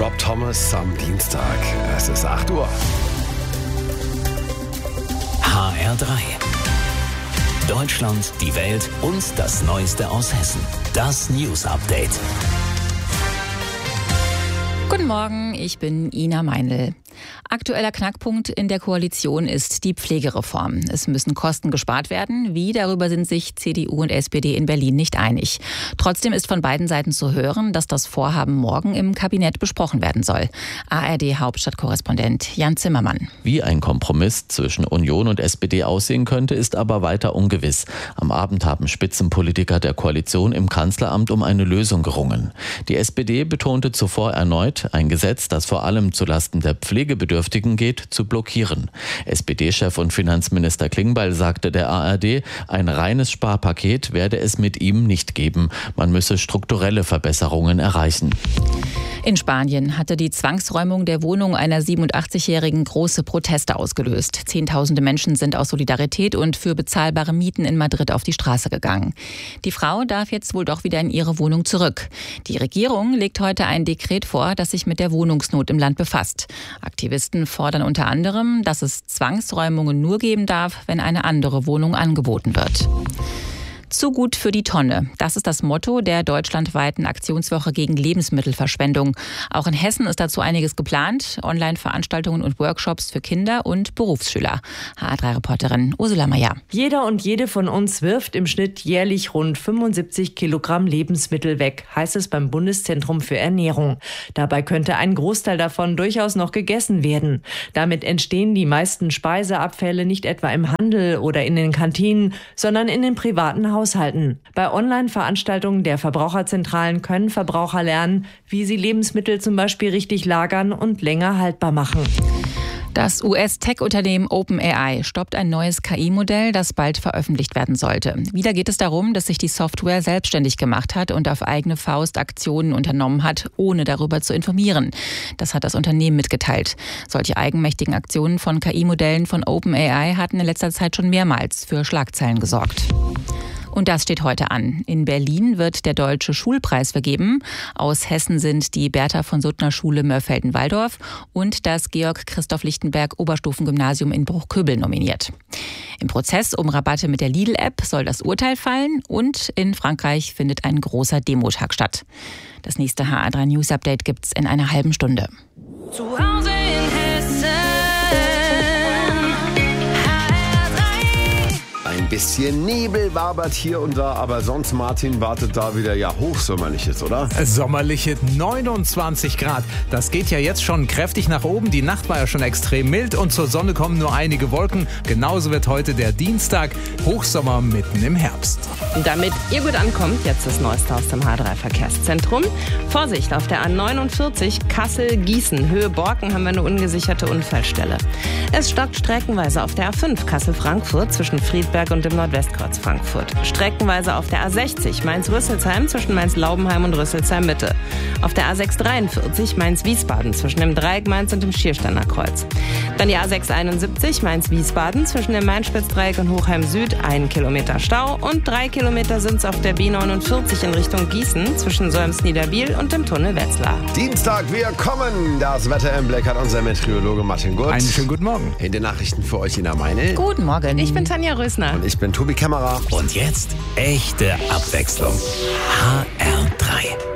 Rob Thomas am Dienstag. Es ist 8 Uhr. HR3. Deutschland, die Welt und das Neueste aus Hessen. Das News Update. Guten Morgen, ich bin Ina Meinl. Aktueller Knackpunkt in der Koalition ist die Pflegereform. Es müssen Kosten gespart werden. Wie, darüber sind sich CDU und SPD in Berlin nicht einig. Trotzdem ist von beiden Seiten zu hören, dass das Vorhaben morgen im Kabinett besprochen werden soll. ARD-Hauptstadtkorrespondent Jan Zimmermann. Wie ein Kompromiss zwischen Union und SPD aussehen könnte, ist aber weiter ungewiss. Am Abend haben Spitzenpolitiker der Koalition im Kanzleramt um eine Lösung gerungen. Die SPD betonte zuvor erneut, ein Gesetz, das vor allem zulasten der Pflegebedürftigen geht, zu blockieren. SPD-Chef und Finanzminister Klingbeil sagte der ARD, ein reines Sparpaket werde es mit ihm nicht geben. Man müsse strukturelle Verbesserungen erreichen. In Spanien hatte die Zwangsräumung der Wohnung einer 87-Jährigen große Proteste ausgelöst. Zehntausende Menschen sind aus Solidarität und für bezahlbare Mieten in Madrid auf die Straße gegangen. Die Frau darf jetzt wohl doch wieder in ihre Wohnung zurück. Die Regierung legt heute ein Dekret vor, das sich mit der Wohnungsnot im Land befasst. Aktivisten fordern unter anderem, dass es Zwangsräumungen nur geben darf, wenn eine andere Wohnung angeboten wird. Zu gut für die Tonne. Das ist das Motto der deutschlandweiten Aktionswoche gegen Lebensmittelverschwendung. Auch in Hessen ist dazu einiges geplant. Online-Veranstaltungen und Workshops für Kinder und Berufsschüler. HR3-Reporterin Ursula Meier. Jeder und jede von uns wirft im Schnitt jährlich rund 75 Kilogramm Lebensmittel weg, heißt es beim Bundeszentrum für Ernährung. Dabei könnte ein Großteil davon durchaus noch gegessen werden. Damit entstehen die meisten Speiseabfälle nicht etwa im Handel oder in den Kantinen, sondern in den privaten Haushalten. Bei Online-Veranstaltungen der Verbraucherzentralen können Verbraucher lernen, wie sie Lebensmittel zum Beispiel richtig lagern und länger haltbar machen. Das US-Tech-Unternehmen OpenAI stoppt ein neues KI-Modell, das bald veröffentlicht werden sollte. Wieder geht es darum, dass sich die Software selbstständig gemacht hat und auf eigene Faust Aktionen unternommen hat, ohne darüber zu informieren. Das hat das Unternehmen mitgeteilt. Solche eigenmächtigen Aktionen von KI-Modellen von OpenAI hatten in letzter Zeit schon mehrmals für Schlagzeilen gesorgt. Und das steht heute an. In Berlin wird der Deutsche Schulpreis vergeben. Aus Hessen sind die Bertha von Suttner Schule Mörfelden-Walldorf und das Georg-Christoph-Lichtenberg Oberstufengymnasium in Bruchköbel nominiert. Im Prozess um Rabatte mit der Lidl-App soll das Urteil fallen und in Frankreich findet ein großer Demotag statt. Das nächste HR3 News Update gibt's in einer halben Stunde. Zu Hause in Hessen. Ein bisschen Nebel wabert hier und da, aber sonst, Martin, wartet da wieder hochsommerliches, oder? Sommerliche 29 Grad. Das geht ja jetzt schon kräftig nach oben. Die Nacht war ja schon extrem mild und zur Sonne kommen nur einige Wolken. Genauso wird heute der Dienstag. Hochsommer mitten im Herbst. Damit ihr gut ankommt, jetzt das Neueste aus dem H3-Verkehrszentrum. Vorsicht auf der A49 Kassel-Gießen. Höhe Borken haben wir eine ungesicherte Unfallstelle. Es stockt streckenweise auf der A5 Kassel-Frankfurt zwischen Friedberg und dem Nordwestkreuz Frankfurt. Streckenweise auf der A60 Mainz-Rüsselsheim zwischen Mainz-Laubenheim und Rüsselsheim-Mitte. Auf der A643 Mainz-Wiesbaden zwischen dem Dreieck Mainz und dem Schiersteiner Kreuz. Dann die A671 Mainz-Wiesbaden zwischen dem Mainz-Spitzdreieck und Hochheim-Süd 1 Kilometer Stau und 3 Kilometer sind es auf der B49 in Richtung Gießen zwischen Solms-Niederbiel und dem Tunnel Wetzlar. Dienstag, wir kommen. Das Wetter im Blick hat unser Meteorologe Martin Gurt. Einen schönen guten Morgen. In den Nachrichten für euch Ina Meinl. Guten Morgen. Ich bin Tanja Rösner. Und ich bin Tobi Kämmerer. Und jetzt echte Abwechslung. HR3.